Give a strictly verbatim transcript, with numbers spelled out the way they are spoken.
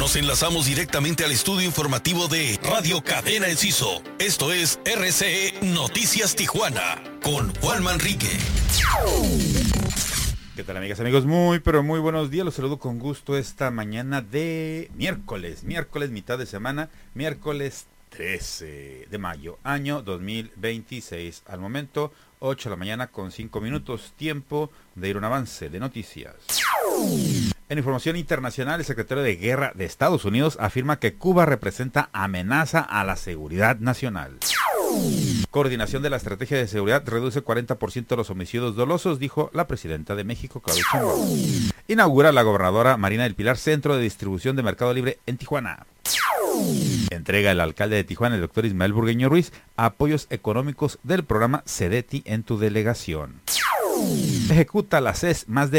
nos enlazamos directamente al estudio informativo de Radio Cadena Enciso. Esto es R C E Noticias Tijuana, con Juan Manrique. ¿Qué tal, amigas, amigos? Muy, pero muy buenos días. Los saludo con gusto esta mañana de miércoles, miércoles, mitad de semana, miércoles trece de mayo, año dos mil veintiséis. Al momento, ocho de la mañana con cinco minutos, tiempo de ir a un avance de noticias. En información internacional, el secretario de Guerra de Estados Unidos afirma que Cuba representa amenaza a la seguridad nacional. Coordinación de la estrategia de seguridad reduce cuarenta por ciento los homicidios dolosos, dijo la presidenta de México, Claudia Sheinbaum. Inaugura la gobernadora Marina del Pilar centro de distribución de Mercado Libre en Tijuana. Entrega el alcalde de Tijuana, el doctor Ismael Burgueño Ruiz, apoyos económicos del programa CEDETI en tu delegación. Ejecuta la C E S más de